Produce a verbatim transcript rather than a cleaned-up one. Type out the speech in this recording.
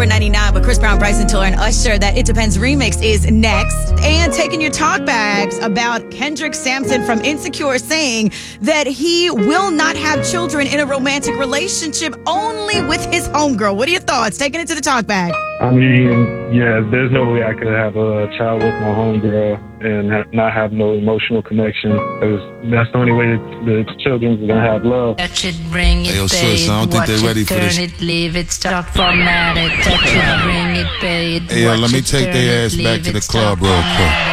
four ninety-nine with Chris Brown, Bryson Tiller, and Usher. That It Depends remix is next. And taking your talk bags about Kendrick Sampson from Insecure saying that he will not have children in a romantic relationship, only with his homegirl. What are your thoughts? Taking it to the talk bag. I mean, yeah, there's no way I could have a child with my homegirl and ha- not have no emotional connection, because that's the only way that the children are going to have love. Touch it, bring it, Hey, yo, pay sis, it, I don't think watch they're ready it, for turn this. it, leave it, stop, format it. Touch it, bring it, pay it, Hey, yo, watch let me it, take turn their it, ass back leave to the it, club stop, real format quick. it.